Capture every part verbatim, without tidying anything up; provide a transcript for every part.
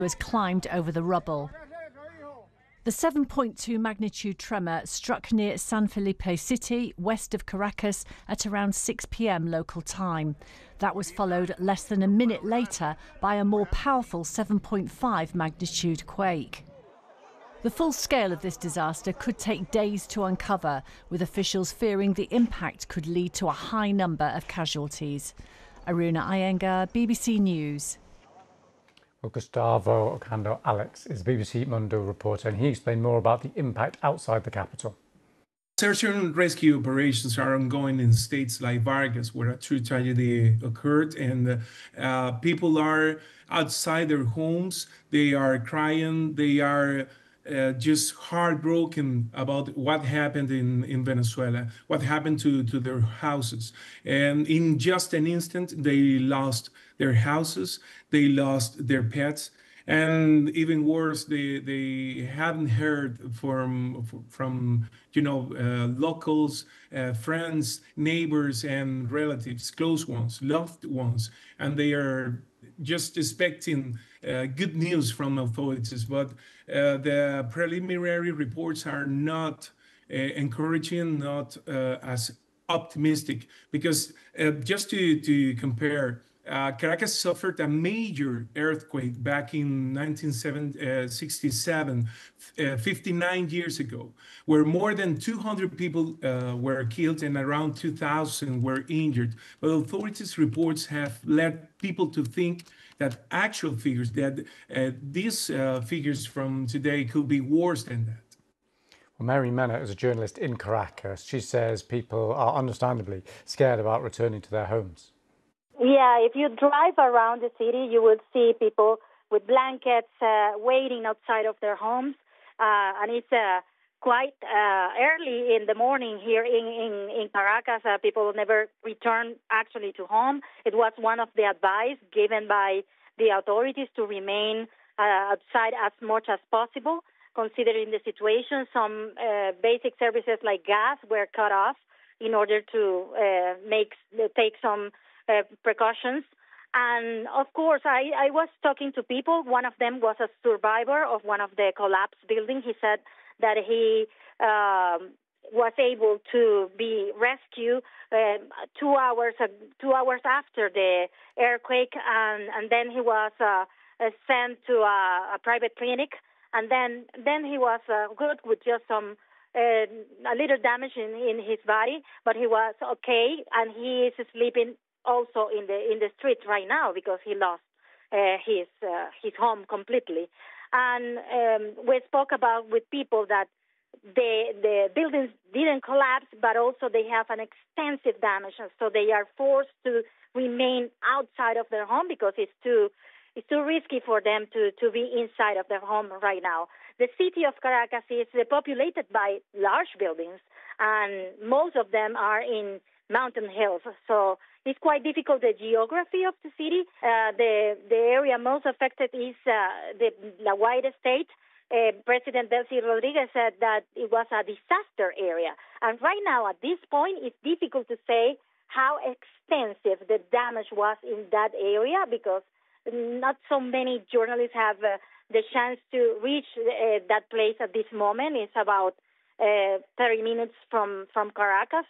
has climbed over the rubble. The seven point two magnitude tremor struck near San Felipe City, west of Caracas, at around six p m local time. That was followed less than a minute later by a more powerful seven point five magnitude quake. The full scale of this disaster could take days to uncover, with officials fearing the impact could lead to a high number of casualties. Aruna Iyengar, B B C News. Well, Gustavo Ocando Alex is B B C Mundo reporter, and he explained more about the impact outside the capital. Search and rescue operations are ongoing in states like Vargas, where a true tragedy occurred, and uh, people are outside their homes. They are crying. They are uh, just heartbroken about what happened in, in Venezuela, what happened to, to their houses. And in just an instant, they lost their houses, they lost their pets, and even worse, they they haven't heard from from you know uh, locals, uh, friends, neighbors, and relatives, close ones, loved ones, and they are just expecting uh, good news from authorities. But uh, the preliminary reports are not uh, encouraging, not uh, as optimistic, because uh, just to to compare. Uh, Caracas suffered a major earthquake back in nineteen sixty-seven, uh, fifty-nine years ago, where more than two hundred people uh, were killed and around two thousand were injured. But authorities' reports have led people to think that actual figures, that uh, these uh, figures from today could be worse than that. Well, Mary Mena is a journalist in Caracas. She says people are understandably scared about returning to their homes. Yeah, if you drive around the city, you will see people with blankets uh, waiting outside of their homes. Uh, and it's uh, quite uh, early in the morning here in, in, in Caracas. Uh, people never return actually to home. It was one of the advice given by the authorities to remain uh, outside as much as possible. Considering the situation, some uh, basic services like gas were cut off in order to uh, make take some Uh, precautions. And of course, I, I was talking to people. One of them was a survivor of one of the collapsed buildings. He said that he um, was able to be rescued uh, two hours uh, two hours after the earthquake, and, and then he was uh, uh, sent to a, a private clinic, and then then he was uh, good with just some uh, a little damage in, in his body, but he was okay, and he is sleeping also in the in the streets right now because he lost uh, his uh, his home completely. And um, we spoke about with people that the the buildings didn't collapse, but also they have an extensive damage, and so they are forced to remain outside of their home because it's too it's too risky for them to to be inside of their home right now. The city of Caracas is populated by large buildings, and most of them are in mountain hills, so it's quite difficult, the geography of the city. Uh, the the area most affected is uh, the La Guaira state. Uh, President Delcy Rodriguez said that it was a disaster area. And right now, at this point, it's difficult to say how extensive the damage was in that area because not so many journalists have uh, the chance to reach uh, that place at this moment. It's about uh, thirty minutes from, from Caracas.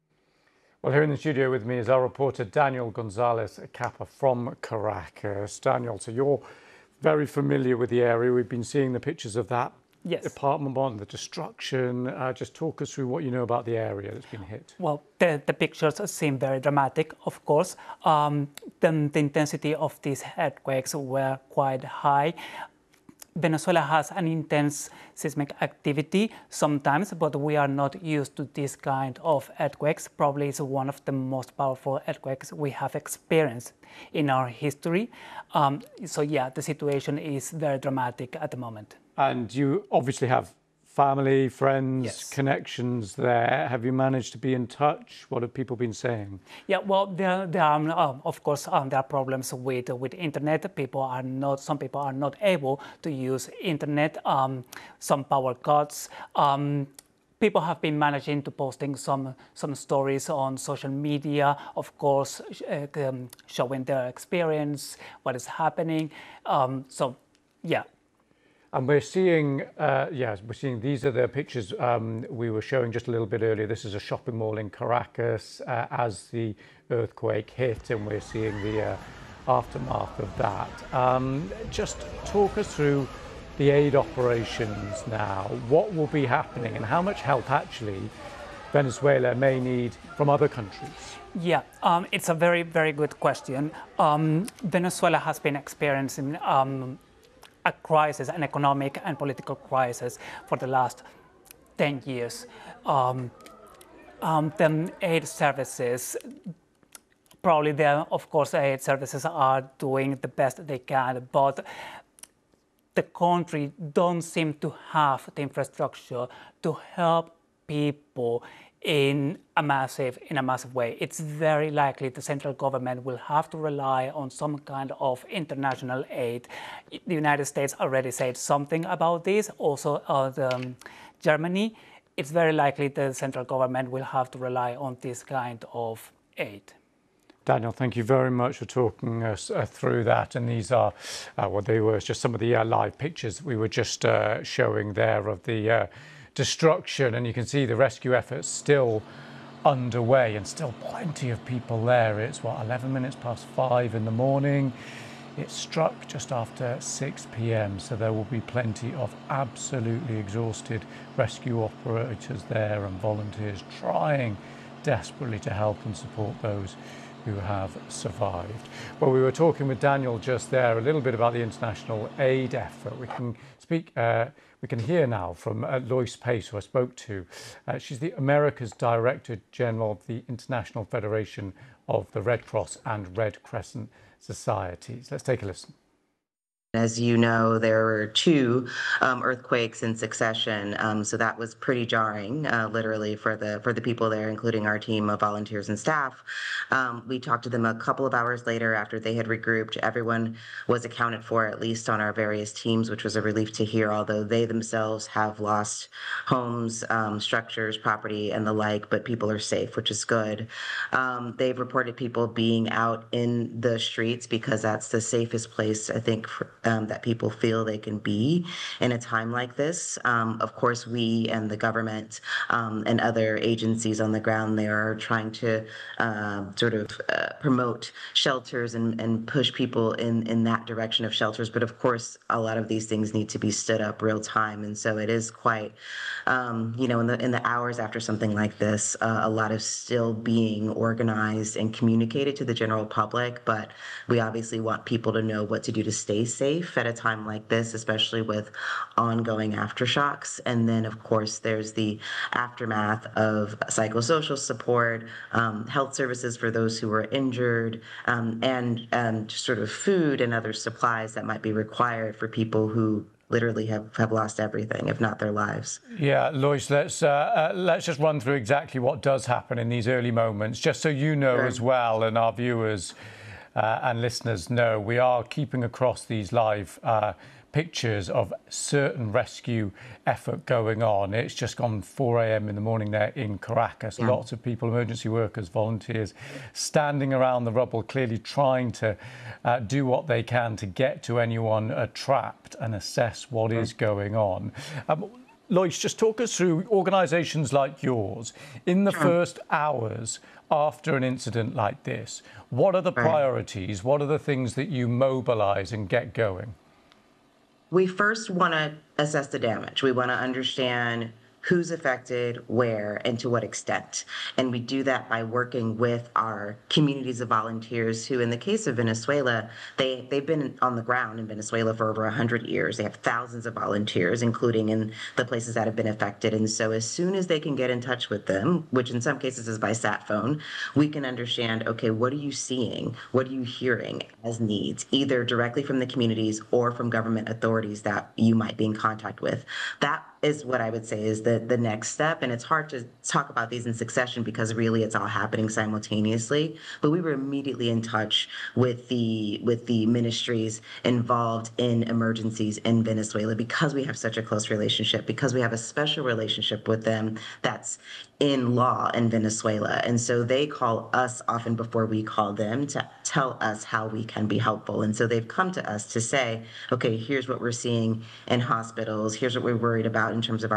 Well, here in the studio with me is our reporter Daniel Gonzalez Capa from Caracas. Daniel, so you're very familiar with the area. We've been seeing the pictures of that yes. apartment bomb, the destruction. Uh, just talk us through what you know about the area that's been hit. Well, the, the pictures seem very dramatic, of course. Um, the, the intensity of these earthquakes were quite high. Venezuela has an intense seismic activity sometimes, but we are not used to this kind of earthquakes. Probably it's one of the most powerful earthquakes we have experienced in our history. Um, so yeah, the situation is very dramatic at the moment. And you obviously have family, friends, yes. connections there. Have you managed to be in touch? What have people been saying? Yeah, well, there, there are, uh, of course, um, there are problems with with internet. People are not, some people are not able to use internet. Um, some power cuts. Um, people have been managing to posting some some stories on social media, of course, uh, um, showing their experience, what is happening. Um, so. Yeah. And we're seeing, uh, yes, we're seeing, these are the pictures um, we were showing just a little bit earlier. This is a shopping mall in Caracas uh, as the earthquake hit, and we're seeing the uh, aftermath of that. Um, just talk us through the aid operations now. What will be happening and how much help actually Venezuela may need from other countries? Yeah, um, it's a very, very good question. Um, Venezuela has been experiencing um, a crisis, an economic and political crisis for the last ten years. Um, um, the aid services, probably the, of course, aid services are doing the best they can, but the country don't seem to have the infrastructure to help people in a massive in a massive way. It's very likely the central government will have to rely on some kind of international aid. The United States already said something about this. Also, uh, the, um, Germany. It's very likely the central government will have to rely on this kind of aid. Daniel, thank you very much for talking us uh, through that. And these are uh, what they were, just some of the uh, live pictures we were just uh, showing there of the uh, destruction, and you can see the rescue efforts still underway and still plenty of people there. It's what, eleven minutes past five in the morning. It struck just after six p m, so there will be plenty of absolutely exhausted rescue operators there and volunteers trying desperately to help and support those who have survived. Well, we were talking with Daniel just there a little bit about the international aid effort. We can speak, uh, we can hear now from uh, Lois Pace, who I spoke to. Uh, she's the America's Director General of the International Federation of the Red Cross and Red Crescent Societies. Let's take a listen. As you know, there were two um, earthquakes in succession, um, so that was pretty jarring, uh, literally, for the for the people there, including our team of volunteers and staff. Um, we talked to them a couple of hours later after they had regrouped. Everyone was accounted for, at least on our various teams, which was a relief to hear, although they themselves have lost homes, um, structures, property, and the like, but people are safe, which is good. Um, they've reported people being out in the streets because that's the safest place, I think, for Um, that people feel they can be in a time like this. Um, of course, we and the government um, and other agencies on the ground there are trying to uh, sort of uh, promote shelters and, and push people in, in that direction of shelters. But of course, a lot of these things need to be stood up real time. And so it is quite, um, you know, in the, in the hours after something like this, uh, a lot of still being organized and communicated to the general public. But we obviously want people to know what to do to stay safe at a time like this, especially with ongoing aftershocks. And then, of course, there's the aftermath of psychosocial support, um, health services for those who were injured, um, and, and sort of food and other supplies that might be required for people who literally have, have lost everything, if not their lives. Yeah, Lois, let's, uh, uh, let's just run through exactly what does happen in these early moments, just so you know, sure, as well, and our viewers Uh, and listeners know, we are keeping across these live uh, pictures of certain rescue effort going on. It's just gone four a m in the morning there in Caracas. Yeah. Lots of people, emergency workers, volunteers, standing around the rubble, clearly trying to uh, do what they can to get to anyone uh, trapped and assess what mm. is going on. Um, Lois, just talk us through organisations like yours in the sure. first hours after an incident like this. What are the priorities? What are the things that you mobilise and get going? We first want to assess the damage. We want to understand who's affected, where, and to what extent. And we do that by working with our communities of volunteers who, in the case of Venezuela, they, they've been on the ground in Venezuela for over one hundred years. They have thousands of volunteers, including in the places that have been affected. And so as soon as they can get in touch with them, which in some cases is by sat phone, we can understand, okay, what are you seeing? What are you hearing as needs, either directly from the communities or from government authorities that you might be in contact with? That is what I would say is the, the next step. And it's hard to talk about these in succession because really it's all happening simultaneously. But we were immediately in touch with the with the ministries involved in emergencies in Venezuela because we have such a close relationship, because we have a special relationship with them that's in law in Venezuela. And so they call us often before we call them to tell us how we can be helpful. And so they've come to us to say, okay, here's what we're seeing in hospitals. Here's what we're worried about in terms of